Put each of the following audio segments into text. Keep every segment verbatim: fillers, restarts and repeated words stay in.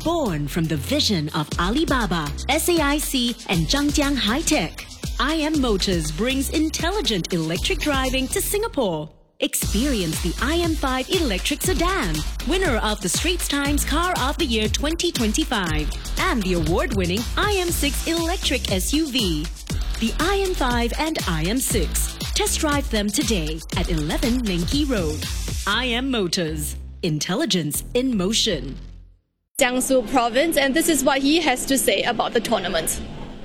Born from the vision of Alibaba, S A I C, and Zhangjiang High-Tech, I M Motors brings intelligent electric driving to Singapore. Experience the I M five electric sedan, winner of the Straits Times Car of the Year twenty twenty-five, and the award-winning I M six electric S U V. The I M five and I M six. Test drive them today at eleven Leng Road. I M Motors. Intelligence in motion. Jiangsu province, and this is what he has to say about the tournament.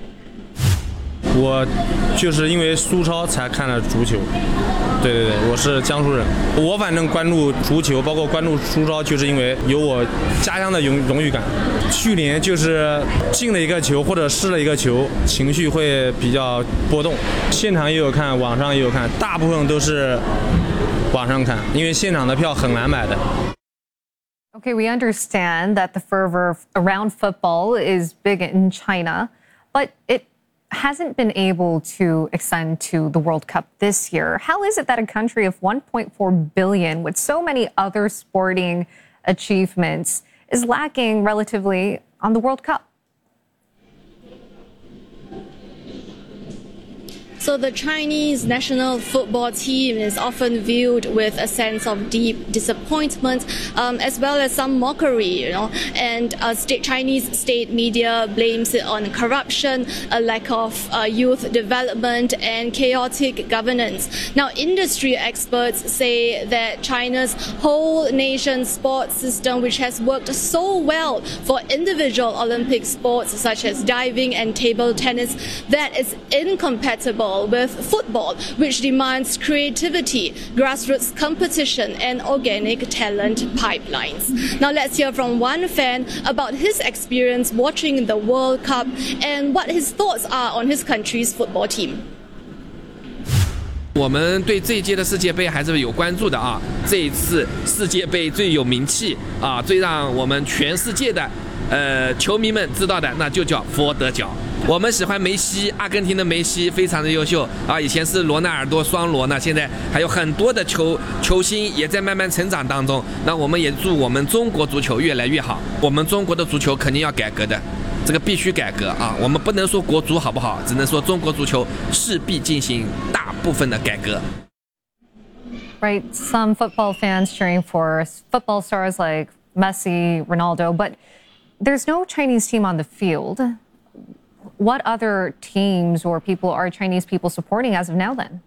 我就是因为苏超才看了足球，对对对，我是江苏人。我反正关注足球，包括关注苏超，就是因为有我家乡的荣荣誉感。去年就是进了一个球或者失了一个球，情绪会比较波动。现场也有看，网上也有看，大部分都是网上看，因为现场的票很难买的。 Okay, we understand that the fervor around football is big in China, but it hasn't been able to extend to the World Cup this year. How is it that a country of one point four billion with so many other sporting achievements is lacking relatively on the World Cup? So the Chinese national football team is often viewed with a sense of deep disappointment, um, as well as some mockery, you know. And uh, state, Chinese state media blames it on corruption, a lack of uh, youth development, and chaotic governance. Now, industry experts say that China's whole nation sports system, which has worked so well for individual Olympic sports such as diving and table tennis, that is incompatible with football, which demands creativity, grassroots competition, and organic talent pipelines. Now let's hear from one fan about his experience watching the World Cup and what his thoughts are on his country's football team. 我们对这一届的世界杯还是有关注的啊！这一次世界杯最有名气啊，最让我们全世界的呃球迷们知道的，那就叫佛得角。我们喜欢梅西，阿根廷的梅西非常的优秀啊！以前是罗纳尔多双罗呢，现在还有很多的球球星也在慢慢成长当中。那我们也祝我们中国足球越来越好。我们中国的足球肯定要改革的，这个必须改革啊！我们不能说国足好不好，只能说中国足球势必进行大部分的改革。 Right, some football fans cheering for football stars like Messi, Ronaldo, but there's no Chinese team on the field. What other teams or people are Chinese people supporting as of now then?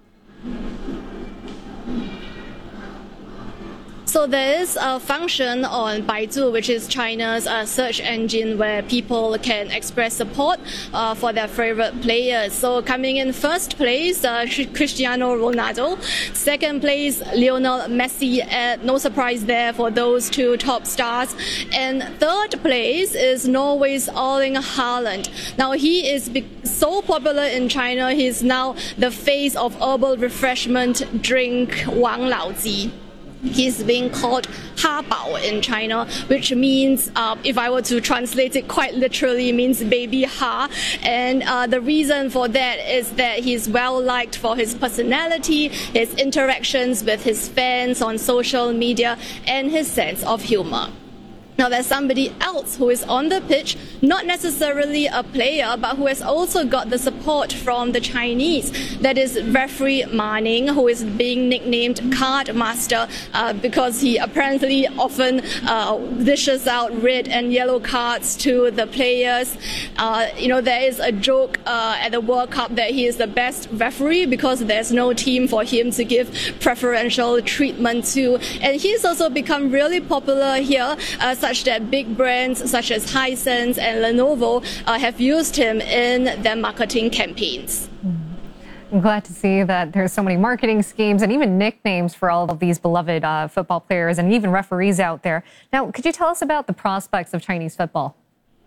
So there is a function on Baidu, which is China's uh, search engine, where people can express support uh, for their favorite players. So coming in first place, uh, Cristiano Ronaldo. Second place, Lionel Messi. Uh, no surprise there for those two top stars. And third place is Norway's Erling Haaland. Now he is so popular in China. He's now the face of herbal refreshment drink Wang Laoji. He's being called Ha Bao in China, which means, uh, if I were to translate it quite literally, means baby Ha. And uh, the reason for that is that he's well liked for his personality, his interactions with his fans on social media, and his sense of humor. Now there's somebody else who is on the pitch, not necessarily a player, but who has also got the support from the Chinese. That is referee Ma Ning, who is being nicknamed Card Master uh, because he apparently often uh, dishes out red and yellow cards to the players. Uh, you know, there is a joke uh, at the World Cup that he is the best referee because there's no team for him to give preferential treatment to. And he's also become really popular here, uh, such that big brands such as Hisense and Lenovo uh, have used him in their marketing campaigns. I'm glad to see that there's so many marketing schemes and even nicknames for all of these beloved uh, football players and even referees out there. Now, could you tell us about the prospects of Chinese football?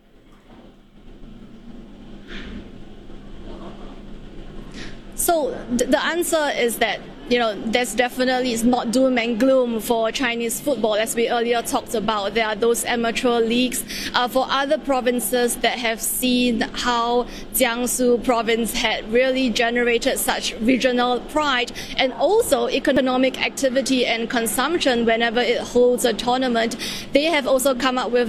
So th- the answer is that, you know, there's definitely it's not doom and gloom for Chinese football. As we earlier talked about, there are those amateur leagues. Uh, for other provinces that have seen how Jiangsu province had really generated such regional pride and also economic activity and consumption whenever it holds a tournament, they have also come up with